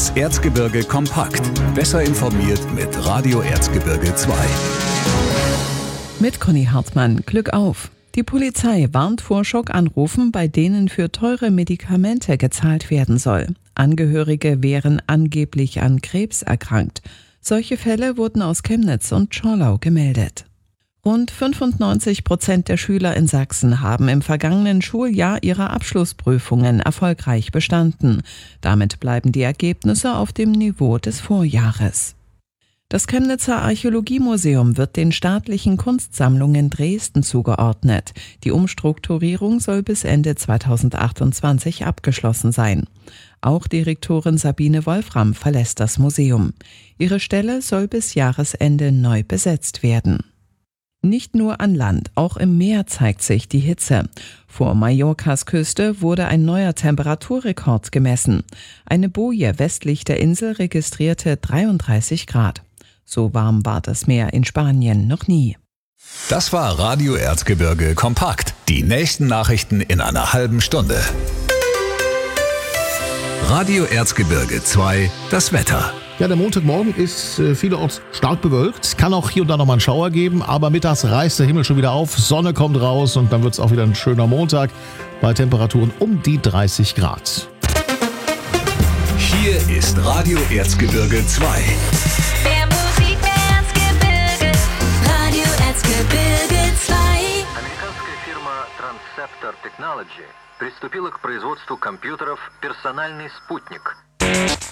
Das Erzgebirge kompakt. Besser informiert mit Radio Erzgebirge 2. Mit Conny Hartmann. Glück auf! Die Polizei warnt vor Schockanrufen, bei denen für teure Medikamente gezahlt werden soll. Angehörige wären angeblich an Krebs erkrankt. Solche Fälle wurden aus Chemnitz und Zschorlau gemeldet. Rund 95% der Schüler in Sachsen haben im vergangenen Schuljahr ihre Abschlussprüfungen erfolgreich bestanden. Damit bleiben die Ergebnisse auf dem Niveau des Vorjahres. Das Chemnitzer Archäologiemuseum wird den staatlichen Kunstsammlungen Dresden zugeordnet. Die Umstrukturierung soll bis Ende 2028 abgeschlossen sein. Auch Direktorin Sabine Wolfram verlässt das Museum. Ihre Stelle soll bis Jahresende neu besetzt werden. Nicht nur an Land, auch im Meer zeigt sich die Hitze. Vor Mallorcas Küste wurde ein neuer Temperaturrekord gemessen. Eine Boje westlich der Insel registrierte 33 Grad. So warm war das Meer in Spanien noch nie. Das war Radio Erzgebirge kompakt. Die nächsten Nachrichten in einer halben Stunde. Radio Erzgebirge 2, das Wetter. Ja, der Montagmorgen ist vielerorts stark bewölkt. Kann auch hier und da noch mal einen Schauer geben, aber mittags reißt der Himmel schon wieder auf, Sonne kommt raus und dann wird es auch wieder ein schöner Montag bei Temperaturen um die 30 Grad. Hier ist Radio Erzgebirge 2. Der Musik der Erzgebirge, Radio Erzgebirge 2. Американская фирма Transceptor Technology приступила к производству компьютеров «Персональный спутник».